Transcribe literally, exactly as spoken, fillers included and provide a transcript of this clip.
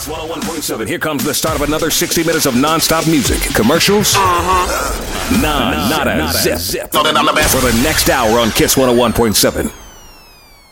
Kiss one oh one point seven. Here comes the start of another sixty minutes of non-stop music, commercials, uh-huh. Nah, not, not a zip. zip. No, then I'm the best. For the next hour on Kiss one oh one point seven.